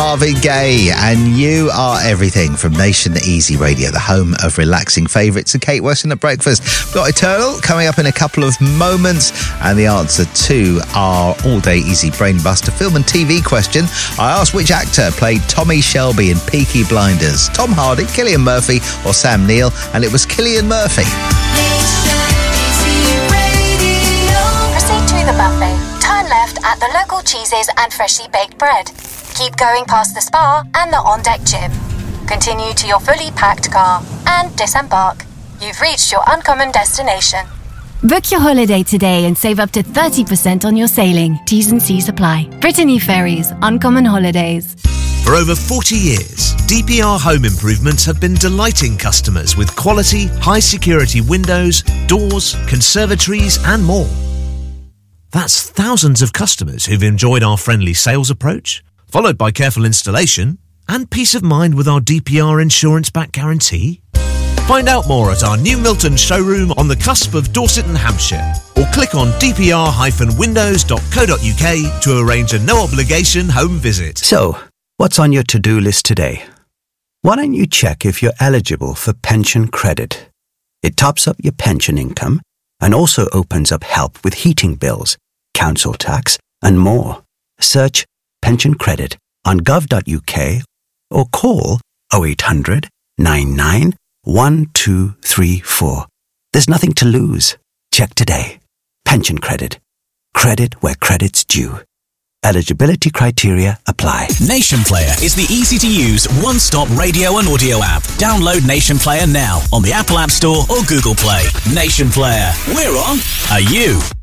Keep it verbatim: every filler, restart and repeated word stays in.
Marvin Gaye, and you are everything from Nation Easy Radio, the home of relaxing favourites, and Kate Weston at breakfast. We've got Eternal coming up in a couple of moments, and the answer to our all-day easy brainbuster film and T V question. I asked which actor played Tommy Shelby in Peaky Blinders, Tom Hardy, Cillian Murphy or Sam Neill, and it was Cillian Murphy. Proceed to the buffet. Turn left at the local cheeses and freshly baked bread. Keep going past the spa and the on-deck gym. Continue to your fully packed car and disembark. You've reached your uncommon destination. Book your holiday today and save up to thirty percent on your sailing. T's and C's apply. Brittany Ferries, Uncommon Holidays. For over forty years, D P R Home Improvements have been delighting customers with quality, high-security windows, doors, conservatories and more. That's thousands of customers who've enjoyed our friendly sales approach, followed by careful installation and peace of mind with our D P R insurance-backed guarantee. Find out more at our new Milton showroom on the cusp of Dorset and Hampshire, or click on d p r dash windows dot co dot u k to arrange a no-obligation home visit. So, what's on your to-do list today? Why don't you check if you're eligible for pension credit? It tops up your pension income and also opens up help with heating bills, council tax, and more. Search pension credit on gov dot u k or call oh eight hundred, nine nine, one two three four. There's nothing to lose. Check today. Pension credit. Credit where credit's due. Eligibility criteria apply. Nation Player is the easy-to-use one-stop radio and audio app. Download Nation Player now on the Apple App Store or Google Play. Nation Player. We're on. Are you?